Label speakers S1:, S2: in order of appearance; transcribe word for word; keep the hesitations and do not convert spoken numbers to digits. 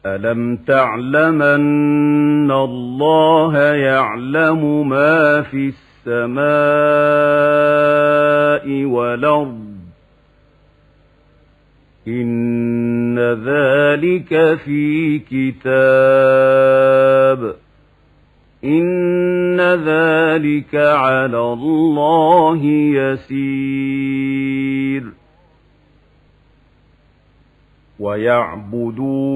S1: أَلَمْ تَعْلَمْ أَنَّ اللَّهَ يَعْلَمُ مَا فِي السَّمَاءِ وَالْأَرْضِ إِنَّ ذَلِكَ فِي كِتَابٍ إِنَّ ذَلِكَ عَلَى اللَّهِ يَسِيرٌ وَيَعْبُدُونَ